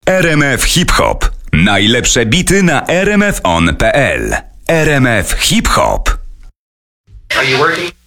RMF Hip Hop. Najlepsze bity na rmfon.pl. RMF Hip Hop. Are you working?